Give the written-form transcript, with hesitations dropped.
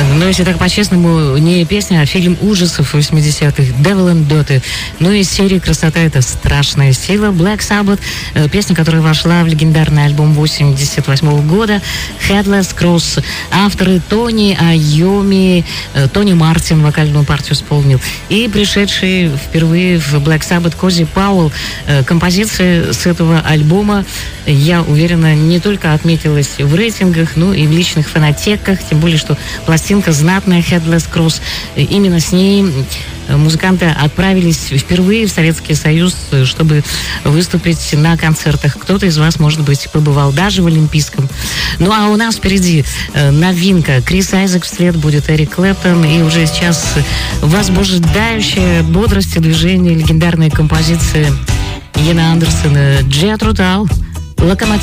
Но если так по-честному, не песня, а фильм ужасов 80-х «Devil and Dirty». Ну и из серии «Красота — это страшная сила» Black Sabbath, песня, которая вошла в легендарный альбом 88 года «Headless Cross». Авторы Тони Айоми, Тони Мартин вокальную партию исполнил. И пришедший впервые в Black Sabbath Кози Пауэлл. Композиция с этого альбома, я уверена, не только отметилась в рейтингах, но и в личных фонотеках, тем более, что пластинка знатная «Headless Cross». Именно с ней музыканты отправились впервые в Советский Союз, чтобы выступить на концертах. Кто-то из вас, может быть, побывал даже в Олимпийском. Ну, а у нас впереди новинка. Крис Айзек вслед будет Эрик Клэптон. И уже сейчас возбуждающая бодрость и движение легендарной композиции Йена Андерсона «Джет Рутал». Локомотив.